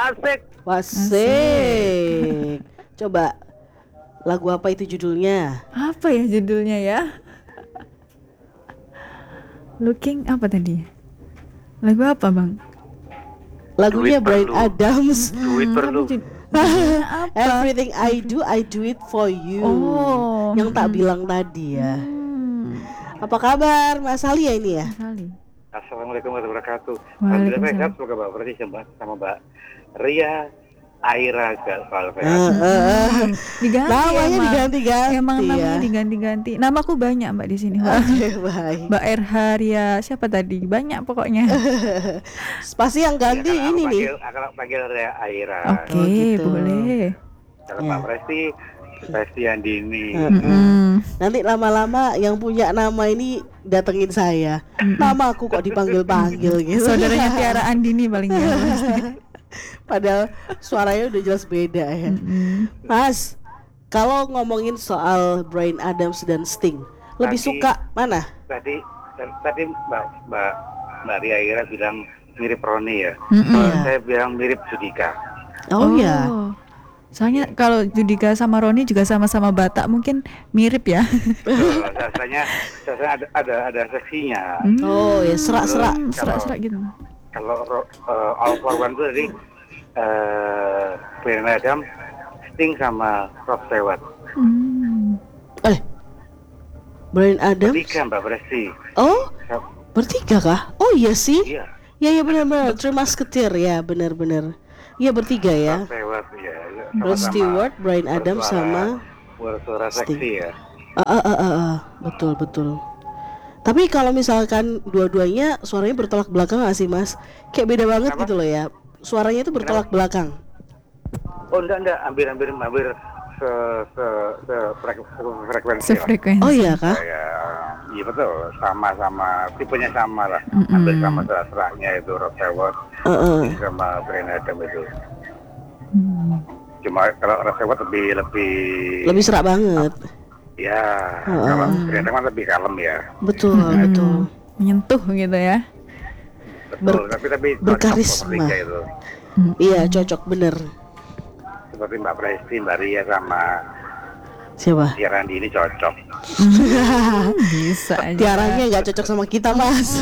Wasik. Wasik. Coba lagu apa itu judulnya? Apa ya judulnya ya? Looking apa tadi? Lagu apa bang? Lagunya Duit Bryan perlu. Adams. Duit perlu. Apa? Everything I do it for you. Oh. Yang tak bilang tadi ya. Apa kabar Mas Ali ya ini ya? Kali. Assalamualaikum warahmatullahi wabarakatuh. Waalaikumsalam. Alhamdulillah sehat, semoga Mbak Berarti sama Mbak Ria Aira juga selalu sehat. Diganti Namanya emang. diganti-ganti Emang ya. namanya diganti-ganti. Namaku banyak mbak di sini. Mbak. Oke, baik. Mbak Erharia siapa tadi? Banyak pokoknya. Pasti yang ganti Ya, ini nih. Kalau panggil Ria Aira. Oke, Oh, gitu. boleh. Kalau Ya. Mbak Presti Andini. Nanti lama-lama yang punya nama ini datengin saya. Nama aku kok dipanggil-panggil gitu. Saudaranya Tiara Andini paling ya. Padahal suaranya udah jelas beda ya. Mas, kalau ngomongin soal Bryan Adams dan Sting, lebih Tadi- suka mana? Tadi Mbak Ria Aira bilang mirip Roni ya. Mm-mm. Kalau Iya. saya bilang mirip Judika. Oh ya. Soalnya kalau Judika sama Roni juga sama-sama Batak mungkin mirip ya. Betul, rasanya ada seksinya. Oh ya, serak-serak. Serak-serak gitu. Kalau All for One itu tadi Bryan Adams, Sting sama Rod Stewart. Bryan Adams. Bertiga Mbak Presti. Oh, bertiga kah? Oh iya sih. Iya. Ya benar-benar. Three Musketeer ya, benar-benar. Iya bertiga ya. Rod Stewart ya. Rod Stewart, Bryan Adams sama bersuara Sting. seksi ya. Betul. Tapi kalau misalkan dua-duanya suaranya bertolak belakang nggak sih Mas? Kayak beda banget Kenapa? gitu loh ya. Suaranya itu bertolak belakang. Oh enggak, hampir frekuensi. Sefrekuensi. Oh iya kah? Iya betul, sama tipenya sama lah. Hampir sama seraknya itu Rod Stewart sama Bryan Adams itu. Cuma kalau Rod Stewart lebih Lebih serak banget. ya, kalau Bryan Adams lebih kalem ya. Betul. Menyentuh gitu ya. Betul, tapi berkarisma. cocok bertiga itu. Iya, cocok bener. Seperti Mbak Presti, Mbak Ria sama Siapa? Tiara Andini cocok. Bisa aja. Tiaranya nggak cocok sama kita Mas.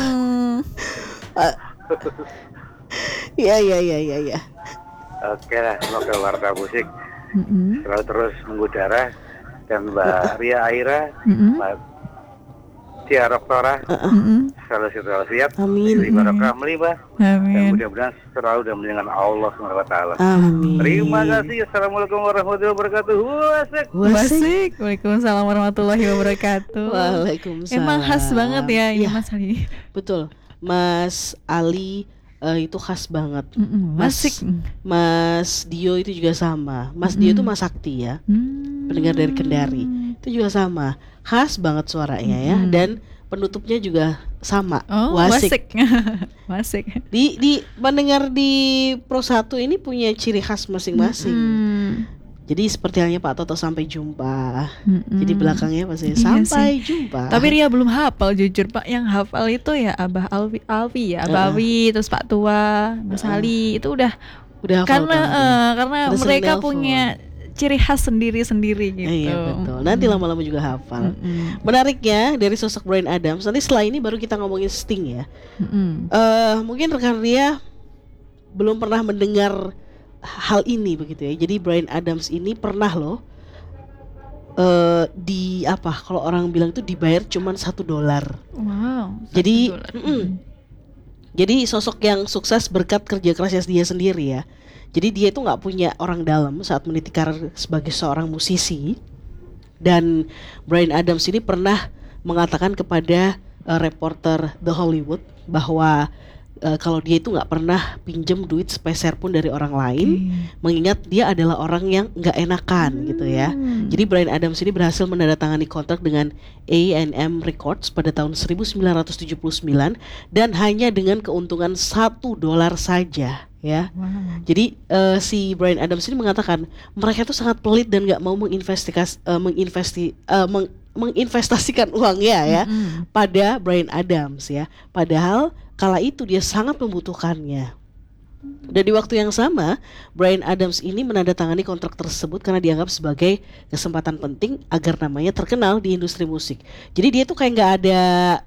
Iya. Oke lah, semoga warta musik selalu terus mengudara dan Mbak Ria Aira, Mbak Tiara Oktora selalu sehat, Amin. barokah melimpah dan Amin. mudah-mudahan selalu dalam lindungan Allah SWT. Amin. Terima kasih. Assalamualaikum warahmatullahi wabarakatuh. Wasik. Wasik. Waalaikumsalam warahmatullahi wabarakatuh. Waalaikumsalam. Emang khas banget ya ini Iya, Mas Ali. betul. Mas Ali itu khas banget. Wasik. Mas Dio itu juga sama. Mas Dio itu Mas Sakti ya, pendengar dari Kendari. Itu juga sama, khas banget suaranya ya. Dan penutupnya juga sama. Oh, Wasik. Wasik. Di pendengar di Pro 1 ini punya ciri khas masing-masing. Jadi seperti halnya Pak Toto sampai jumpa. Jadi belakangnya pasti Iya sampai jumpa. Tapi Ria belum hafal jujur Pak. Yang hafal itu ya Abah Alwi ya, Abah Alwi, terus Pak Tua, Mas Ali itu udah hafal karena banget. karena Udah sering mereka nelpon. punya ciri khas sendiri-sendiri gitu. Iya betul. Nanti lama-lama juga hafal. Menariknya dari sosok Bryan Adams. Nanti setelah ini baru kita ngomongin Sting ya. Mungkin rekan Ria belum pernah mendengar hal ini begitu ya. Jadi Bryan Adams ini pernah loh di apa? Kalau orang bilang itu dibayar cuman $1. Wow. Jadi $1. jadi sosok yang sukses berkat kerja kerasnya dia sendiri ya. Jadi dia itu nggak punya orang dalam saat meniti karir sebagai seorang musisi. Dan Bryan Adams ini pernah mengatakan kepada reporter The Hollywood bahwa kalau dia itu nggak pernah pinjem duit sepeser pun dari orang lain, mengingat dia adalah orang yang nggak enakan gitu ya. Jadi Bryan Adams ini berhasil menandatangani kontrak dengan A&M Records pada tahun 1979 dan hanya dengan keuntungan $1 saja ya. Jadi si Bryan Adams ini mengatakan mereka itu sangat pelit dan nggak mau menginvestasikan uangnya ya pada Bryan Adams ya. Padahal kala itu dia sangat membutuhkannya. Dan di waktu yang sama, Bryan Adams ini menandatangani kontrak tersebut karena dianggap sebagai kesempatan penting agar namanya terkenal di industri musik. Jadi dia tuh kayak nggak ada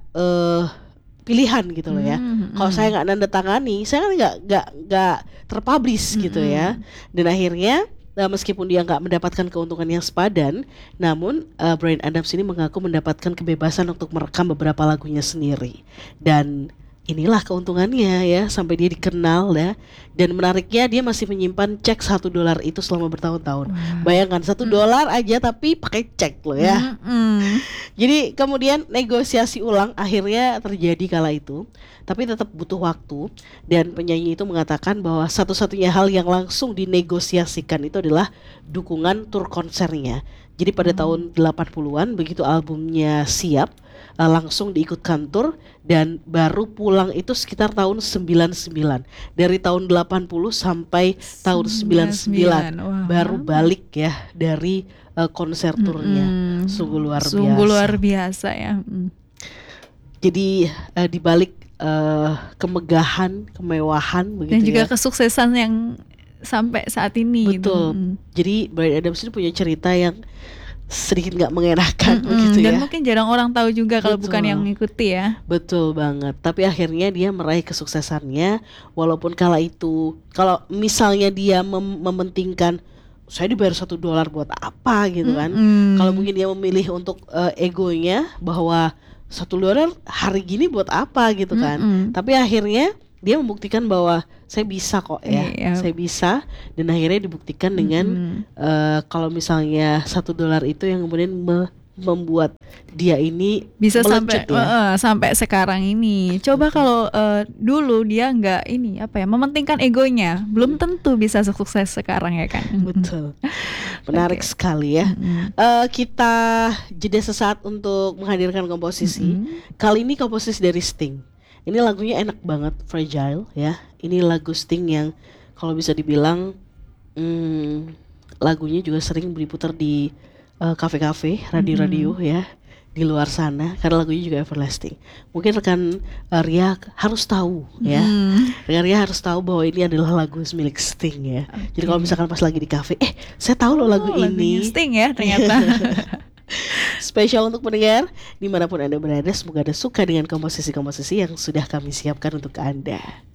pilihan gitu loh ya. Kalau saya nggak nandatangani, saya kan nggak terpublish gitu ya. Dan akhirnya meskipun dia nggak mendapatkan keuntungan yang sepadan, namun Bryan Adams ini mengaku mendapatkan kebebasan untuk merekam beberapa lagunya sendiri. Dan inilah keuntungannya ya, sampai dia dikenal ya. Dan menariknya dia masih menyimpan cek $1 itu selama bertahun-tahun. Bayangkan $1 aja tapi pakai cek loh ya. Jadi kemudian negosiasi ulang akhirnya terjadi kala itu, tapi tetap butuh waktu. Dan penyanyi itu mengatakan bahwa satu-satunya hal yang langsung dinegosiasikan itu adalah dukungan tur konsernya. Jadi pada tahun 80-an begitu albumnya siap, langsung diikutkan tur dan baru pulang itu sekitar tahun 99. Dari tahun 80 sampai tahun 99 baru balik ya dari konser turnya. Sungguh luar biasa. Sungguh luar biasa ya. Jadi dibalik kemegahan, kemewahan begitu dan juga ya. kesuksesan yang sampai saat ini. Betul. Jadi Bryan Adams ini punya cerita yang sedikit nggak mengenakan begitu dan ya. mungkin jarang orang tahu juga kalau bukan yang ngikuti ya. Betul banget. Tapi akhirnya dia meraih kesuksesannya, walaupun kala itu, kalau misalnya dia mementingkan saya dibayar $1 buat apa gitu kan. Kalau mungkin dia memilih untuk egonya bahwa $1 hari gini buat apa gitu kan. Tapi akhirnya dia membuktikan bahwa saya bisa kok ya, saya bisa. Dan akhirnya dibuktikan dengan kalau misalnya $1 itu yang kemudian membuat dia ini bisa sampai ya. Sampai sekarang ini. Coba kalau dulu dia nggak mementingkan egonya, belum tentu bisa sukses sekarang ya kan. Betul. Menarik sekali ya. Kita jeda sesaat untuk menghadirkan komposisi. Kali ini komposisi dari Sting. Ini lagunya enak banget, Fragile ya. Ini lagu Sting yang kalau bisa dibilang lagunya juga sering diputar di kafe-kafe, radio-radio ya di luar sana, karena lagunya juga everlasting. Mungkin rekan Ria harus tahu ya. Rekan Ria harus tahu bahwa ini adalah lagu milik Sting ya. Jadi kalau misalkan pas lagi di kafe, saya tahu loh lagu ini. Sting ya ternyata. Spesial untuk pendengar dimanapun Anda berada, semoga Anda suka dengan komposisi-komposisi yang sudah kami siapkan untuk Anda.